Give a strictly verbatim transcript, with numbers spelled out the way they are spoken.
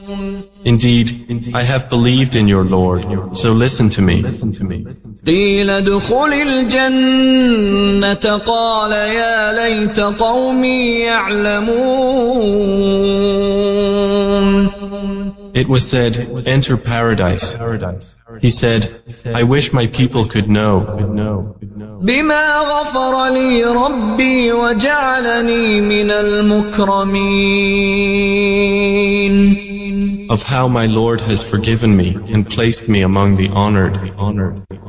Indeed, I have believed in your Lord, so listen to me. قيل ادخل الجنة قال يا ليت قومي يعلمون. It was said, enter paradise. He said, I wish my people could know. بما غفر لي ربي وجعلني من المكرمين. Of how my Lord has forgiven me and placed me among the honored.